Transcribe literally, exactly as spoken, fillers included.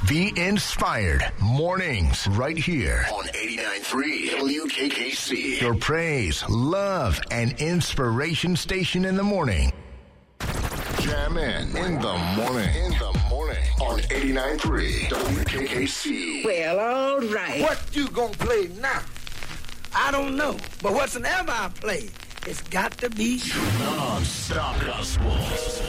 Be inspired. Mornings right here on eighty-nine point three W K K C. Your praise, love, and inspiration station in the morning. Jam in in the morning. In the morning on eighty-nine point three W K K C. Well, all right. What you gonna play now? I don't know. But whatsoever I play, it's got to be Non-stop gospel.